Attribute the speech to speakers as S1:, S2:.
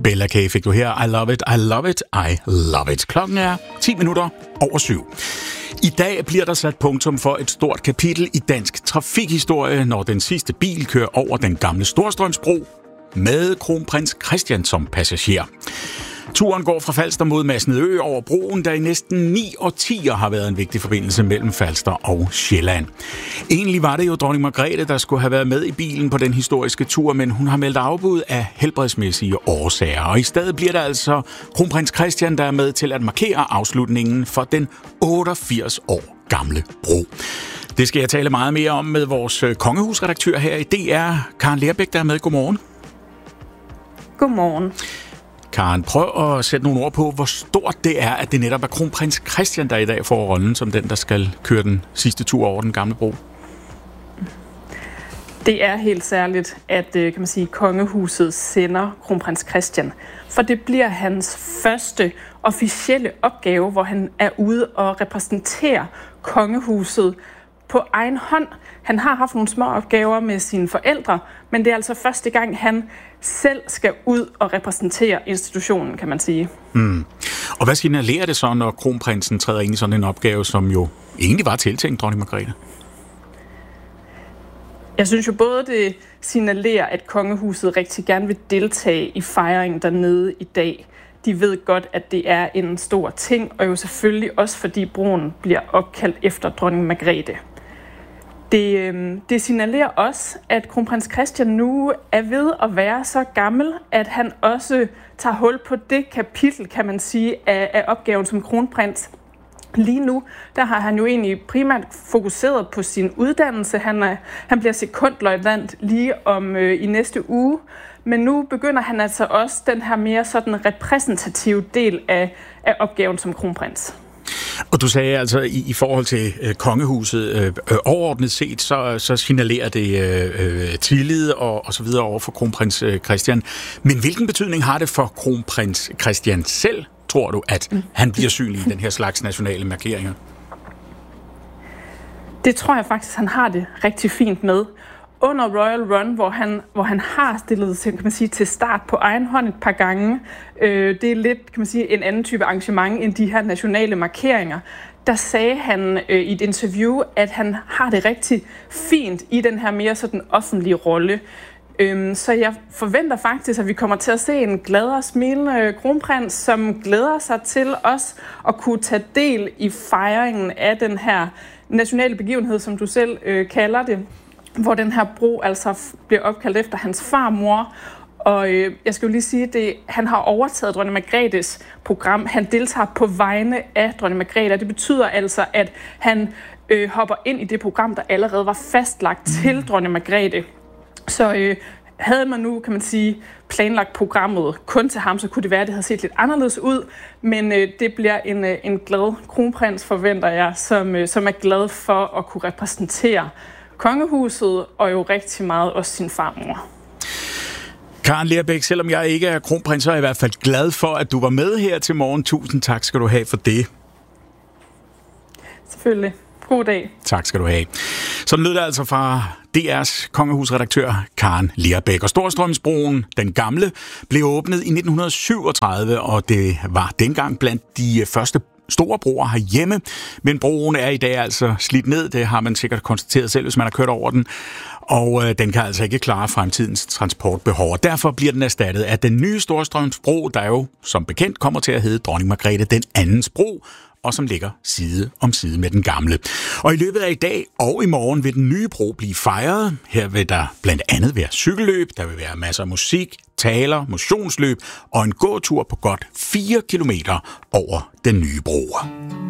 S1: Bella K. fik du her. I love it, I love it, I love it. Klokken er 7:10. I dag bliver der sat punktum for et stort kapitel i dansk trafikhistorie, når den sidste bil kører over den gamle Storstrømsbro med kronprins Christian som passager. Turen går fra Falster mod Masnedø over broen, der i næsten 9 årtier har været en vigtig forbindelse mellem Falster og Sjælland. Egentlig var det jo dronning Margrethe, der skulle have været med i bilen på den historiske tur, men hun har meldt afbud af helbredsmæssige årsager. Og i stedet bliver der altså kronprins Christian, der er med til at markere afslutningen for den 88 år gamle bro. Det skal jeg tale meget mere om med vores kongehusredaktør her i DR, Karen Lerbæk, der er med. Godmorgen.
S2: Godmorgen.
S1: Karen, prøv at sætte nogle ord på, hvor stort det er, at det netop er kronprins Christian, der i dag får rollen som den, der skal køre den sidste tur over den gamle bro.
S2: Det er helt særligt, at kan man sige, kongehuset sender kronprins Christian. For det bliver hans første officielle opgave, hvor han er ude og repræsenterer kongehuset på egen hånd. Han har haft nogle små opgaver med sine forældre, men det er altså første gang, han selv skal ud og repræsentere institutionen, kan man sige.
S1: Og hvad signalerer det så, når kronprinsen træder ind i sådan en opgave, som jo egentlig var tiltænkt dronning Margrethe?
S2: Jeg synes jo både, det signalerer, at kongehuset rigtig gerne vil deltage i fejringen dernede i dag. De ved godt, at det er en stor ting, og jo selvfølgelig også, fordi broen bliver opkaldt efter dronning Margrethe. Det signalerer også, at kronprins Christian nu er ved at være så gammel, at han også tager hul på det kapitel, kan man sige, af opgaven som kronprins. Lige nu, der har han jo egentlig primært fokuseret på sin uddannelse. Han bliver sekundløjtnant lige om i næste uge, men nu begynder han altså også den her mere sådan repræsentative del af opgaven som kronprins.
S1: Og du sagde altså, i forhold til kongehuset, overordnet set, så signalerer det tillid og så videre over for kronprins Christian. Men hvilken betydning har det for kronprins Christian selv, tror du, at han bliver synlig i den her slags nationale markeringer?
S2: Det tror jeg faktisk, han har det rigtig fint med. Under Royal Run, hvor han har stillet kan man sige, til start på egen hånd et par gange, det er lidt kan man sige, en anden type arrangement end de her nationale markeringer, der sagde han i et interview, at han har det rigtig fint i den her mere sådan offentlige rolle. Så jeg forventer faktisk, at vi kommer til at se en glad og smilende kronprins, som glæder sig til os at kunne tage del i fejringen af den her nationale begivenhed, som du selv kalder det, hvor den her bro altså bliver opkaldt efter hans farmor. Og jeg skal jo lige sige, at han har overtaget dronning Margrethes program. Han deltager på vegne af dronning Margrethe, og det betyder altså, at han hopper ind i det program, der allerede var fastlagt til dronning Margrethe. Så havde man nu, kan man sige, planlagt programmet kun til ham, så kunne det være, at det havde set lidt anderledes ud. Men det bliver en glad kronprins, forventer jeg, som er glad for at kunne repræsentere kongehuset og jo rigtig meget også sin farmor.
S1: Karen Lerbæk, selvom jeg ikke er kronprins, så er jeg i hvert fald glad for, at du var med her til morgen. Tusind tak skal du have for det.
S2: Selvfølgelig. God dag.
S1: Tak skal du have. Så lød det altså fra DR's kongehusredaktør Karen Lerbæk. Og Storstrømsbroen, den gamle, blev åbnet i 1937, og det var dengang blandt de første store broer herhjemme, men broen er i dag altså slidt ned. Det har man sikkert konstateret selv, hvis man har kørt over den. Og den kan altså ikke klare fremtidens transportbehov. Og derfor bliver den erstattet af den nye Storstrømsbro, der jo som bekendt kommer til at hedde Dronning Margrethe den andens bro, og som ligger side om side med den gamle. Og i løbet af i dag og i morgen vil den nye bro blive fejret. Her vil der blandt andet være cykelløb, der vil være masser af musik, taler, motionsløb og en gåtur på godt 4 kilometer over den nye bro.